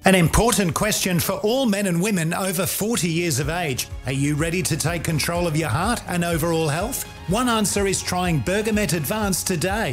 An important question for all men and women over 40 years of age. Are you ready to take control of your heart and overall health? One answer is trying Bergamet Advance today.